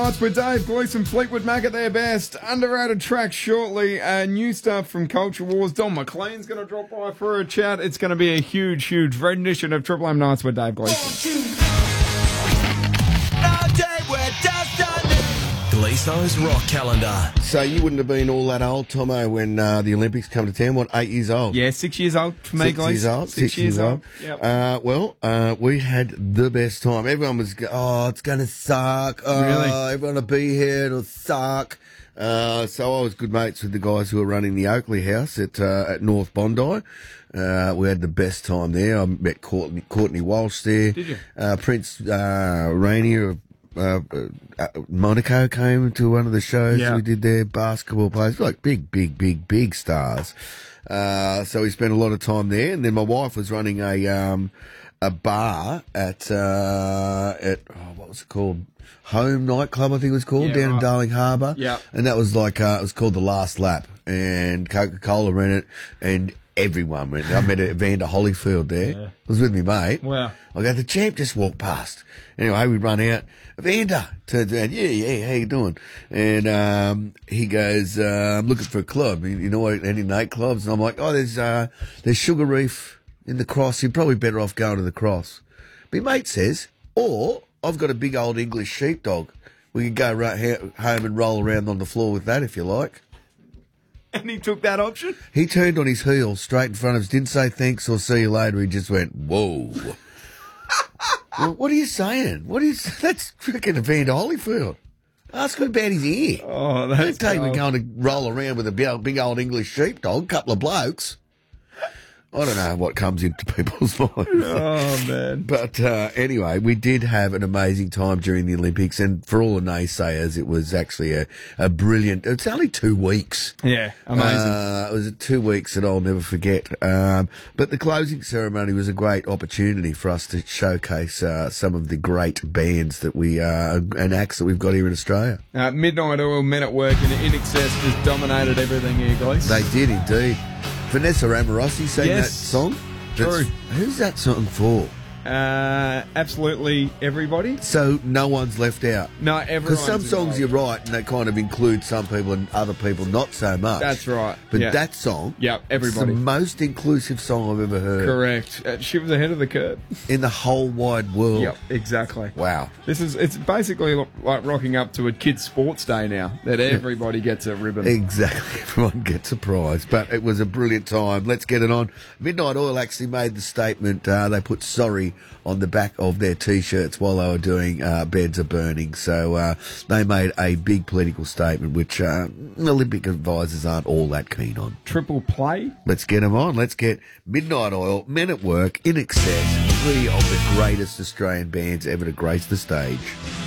With Dave Gleeson, Fleetwood Mac at their best. Underrated track shortly. New stuff from Culture Wars. Don McLean's going to drop by for a chat. It's going to be a huge, huge rendition of Triple M Nights with Dave Gleeson. Gleeson's Rock Calendar. So you wouldn't have been all that old, Tomo, when the Olympics come to town. What, 8 years old? Yeah, 6 years old for me, Gleeson. 6 years old. 6 years old. Yep. We had the best time. Everyone was, it's going to suck. Really? Everyone will be here. It'll suck. So I was good mates with the guys who were running the Oakley House at North Bondi. We had the best time there. I met Courtney Walsh there. Did you? Prince Rainier of Monaco came to one of the shows we did there. Basketball players, like big stars. So we spent a lot of time there. And then my wife was running a bar at what was it called? Home Nightclub, I think it was called, down in Darling Harbour. Yeah. And that was like, it was called The Last Lap. And Coca-Cola ran it, and everyone ran it. I met Evander Holyfield there. Yeah. I was with me mate. Wow. I go, the champ just walked past. Anyway, we run out. Evander turns around, yeah, how you doing? And he goes, I'm looking for a club. You know what, any nightclubs? And I'm like, there's Sugar Reef in the Cross. You're probably better off going to the Cross. My mate says, or I've got a big old English sheepdog. We can go right home and roll around on the floor with that if you like. And he took that option? He turned on his heel straight in front of us, didn't say thanks or see you later. He just went, whoa. Well, what are you saying? That's freaking Evander Holyfield. Ask him about his ear. Oh, that's Don't take me going to roll around with a big old English sheepdog, couple of blokes. I don't know what comes into people's minds. Oh, man. But anyway, we did have an amazing time during the Olympics, and for all the naysayers, it was actually a brilliant... It's only 2 weeks. Yeah, amazing. It was 2 weeks that I'll never forget. But the closing ceremony was a great opportunity for us to showcase some of the great bands that and acts that we've got here in Australia. Midnight Oil, Men at Work, and In Excess just dominated everything here, guys. They did indeed. Vanessa Amorosi sang Yes, that song. true. Who's that song for? Absolutely everybody. So no one's left out. No, everyone. Because some songs you're right, and they kind of include some people and other people not so much. That's right. But yeah. that song, everybody. it's the most inclusive song I've ever heard. Correct. She was ahead of the curve. In the whole wide world. Yep, exactly. Wow. It's basically like rocking up to a kid's sports day now, that everybody gets a ribbon. Exactly. Everyone gets a prize. But it was a brilliant time. Let's get it on. Midnight Oil actually made the statement, they put sorry on the back of their T-shirts while they were doing Beds Are Burning. So they made a big political statement, which Olympic advisors aren't all that keen on. Triple play. Let's get them on. Let's get Midnight Oil, Men at Work, In Excess, 3 of the greatest Australian bands ever to grace the stage.